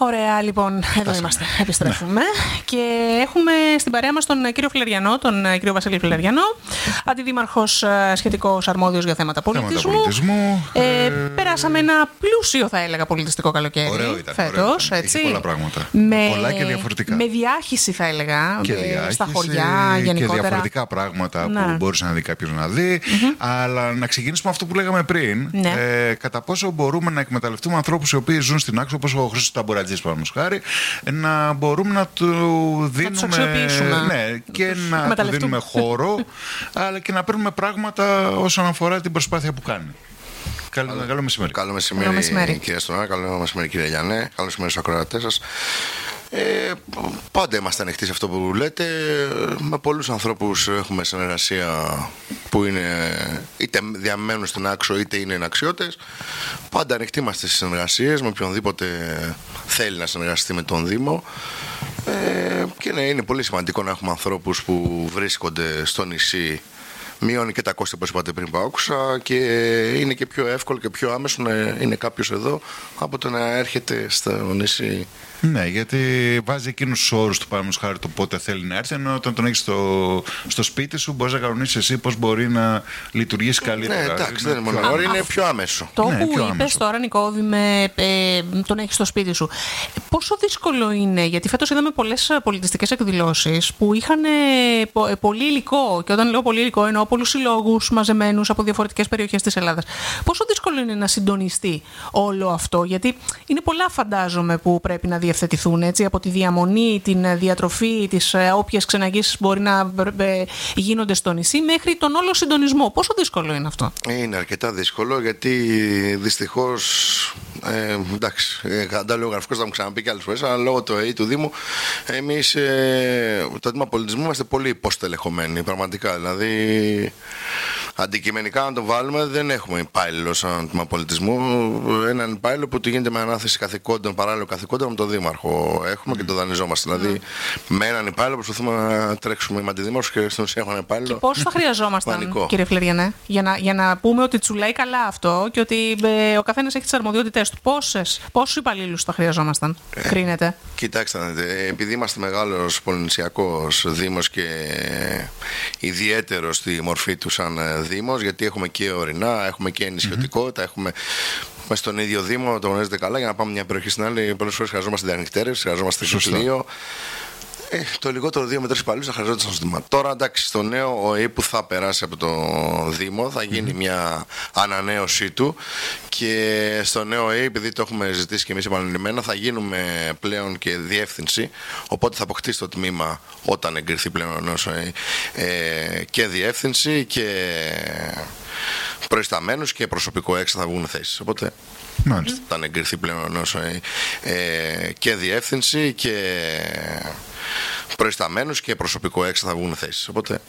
Ωραία, λοιπόν, εδώ είμαστε. Επιστρέφουμε. Και έχουμε στην παρέα μας τον κύριο Φλεριανό, τον κύριο Βασίλη Φλεριανό, αντιδήμαρχος σχετικός αρμόδιος για θέματα πολιτισμού. Περάσαμε ένα πλούσιο, θα έλεγα, πολιτιστικό καλοκαίρι. Ωραίο ήταν. Φέτος, έτσι. Έχει πολλά πράγματα. Πολλά και διαφορετικά. Με διάχυση, θα έλεγα. Και διάχυση, στα χωριά γενικότερα. Και διαφορετικά πράγματα που μπορούσε να δει κάποιος να δει. Αλλά να ξεκινήσουμε αυτό που λέγαμε πριν. Κατά πόσο μπορούμε να εκμεταλλευτούμε ανθρώπους οι οποίοι ζουν στην Άξο, όπως ο Χρήστος Ταμπορατζής, παραδείγματος χάρη, να μπορούμε να του δίνουμε, και να του δίνουμε χώρο, αλλά και να παίρνουμε πράγματα όσον αφορά την προσπάθεια που κάνει. Καλό μεσημέρι. Καλό μεσημέρι, κύριε Στονάρα. Καλό μεσημέρι, κύριε Γιάννε. Καλό μεσημέρι στους ακροατές σας. Πάντα είμαστε ανοιχτοί σε αυτό που λέτε. Με πολλούς ανθρώπους έχουμε συνεργασία που είναι είτε διαμένουν στην Άξο είτε είναι εναξιώτες. Πάντα ανοιχτοί είμαστε στις συνεργασίες με οποιονδήποτε θέλει να συνεργαστεί με τον Δήμο. Και ναι, είναι πολύ σημαντικό να έχουμε ανθρώπους που βρίσκονται στο νησί. Μειώνει και τα κόστη, όπως είπατε πριν που άκουσα, και είναι και πιο εύκολο και πιο άμεσο να είναι κάποιος εδώ από το να έρχεται στο νησί. Ναι, γιατί βάζει εκείνους τους όρους του, παραδείγματος χάρη, το πότε θέλει να έρθει, ενώ όταν τον έχεις στο σπίτι σου μπορείς να κανονίσεις εσύ πώς μπορεί να λειτουργήσει καλύτερα. Ναι, εντάξει, δεν είναι μόνο όρο, είναι πιο άμεσο. Το που είπες τώρα, Νικόδη, τον έχεις στο σπίτι σου. Πόσο δύσκολο είναι, γιατί φέτος είδαμε πολλές πολιτιστικές εκδηλώσεις που είχαν πολύ υλικό, και όταν λέω πολύ υλικό εννοώ πολλούς συλλόγους μαζεμένους από διαφορετικές περιοχές της Ελλάδας. Πόσο δύσκολο είναι να συντονιστεί όλο αυτό, γιατί είναι πολλά, φαντάζομαι, που πρέπει να διευθετηθούν, έτσι, από τη διαμονή, την διατροφή, τις όποιες ξεναγήσεις μπορεί να γίνονται στο νησί, μέχρι τον όλο συντονισμό. Πόσο δύσκολο είναι αυτό? Είναι αρκετά δύσκολο, γιατί δυστυχώς, εντάξει, αντάλληλο γραφικός θα μου ξαναπεί και άλλες φορές, αλλά λόγω του ΕΕ του Δήμου, εμείς το Τμήμα Πολιτισμού είμαστε πολύ υποστελεχωμένοι, πραγματικά. Δηλαδή, αντικειμενικά, να το βάλουμε, δεν έχουμε υπάλληλο σαν Τμήμα Πολιτισμού. Έναν υπάλληλο που του γίνεται με ανάθεση καθηκόντων, παράλληλο καθηκόντων με τον Δήμαρχο. Έχουμε και το δανειζόμαστε. Δηλαδή, με έναν υπάλληλο προσπαθούμε να τρέξουμε με αντιδήμαρχους και στην ουσία έχουμε ένα υπάλληλο. Και πώς θα χρειαζόμασταν, κύριε Φλεριανέ, για να πούμε ότι τσουλάει καλά αυτό και ότι ο καθένας έχει τις αρμοδιότητές του. Πόσους υπαλλήλους θα χρειαζόμασταν, κρίνετε? Κοιτάξτε, επειδή είμαστε μεγάλος πολυνησιακός Δήμος και ιδιαίτερο στη μορφή του σαν Δήμος, γιατί έχουμε και ορεινά, έχουμε και νησιωτικότητα, έχουμε μέσα στον ίδιο Δήμο, το γνωρίζετε καλά, για να πάμε μια περιοχή στην άλλη, πολλές φορές χρειαζόμαστε διανυκτέρευση, χρειαζόμαστε σωσλείο. Το λιγότερο 2 με 3 υπαλλήλους θα χρειαζόταν στο Δήμο. Τώρα, εντάξει, στο νέο ΟΕ που θα περάσει από το Δήμο θα γίνει μια ανανέωσή του, και στο νέο ΟΕ, επειδή το έχουμε ζητήσει και εμείς επανειλημμένα, θα γίνουμε πλέον και διεύθυνση. Οπότε θα αποκτήσει το τμήμα, όταν εγκριθεί πλέον ο νέος ΟΕ, και διεύθυνση και προϊσταμένους και προσωπικό έξω θα βγουν θέσεις. Οπότε, όταν εγκριθεί πλέον ο νέος ΟΕ, και διεύθυνση και προϊσταμένους και προσωπικό έξω θα βγουν θέσεις. Οπότε